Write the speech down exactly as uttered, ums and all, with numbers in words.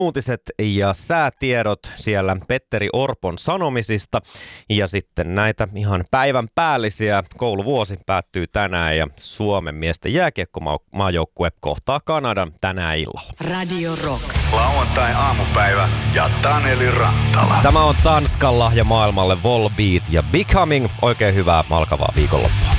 uutiset ja säätiedot siellä Petteri Orpon sanomisista ja sitten näitä ihan päivän päällisiä. Kouluvuosi päättyy tänään ja Suomen miesten jääkiekkomaajoukkue kohtaa Kanadan tänään illalla. Radio Rock. Lauantai aamupäivä ja Taneli Rantala. Tämä on Tanskan lahja maailmalle Volbeat ja Becoming. Oikein hyvää alkavaa viikonloppua.